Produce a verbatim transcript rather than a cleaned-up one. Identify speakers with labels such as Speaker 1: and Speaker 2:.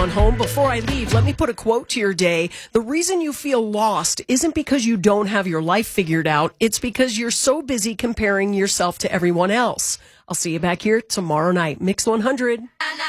Speaker 1: on home. Before I leave, let me put a quote to your day. The reason you feel lost isn't because you don't have your life figured out. It's because you're so busy comparing yourself to everyone else. I'll see you back here tomorrow night. Mix one hundred.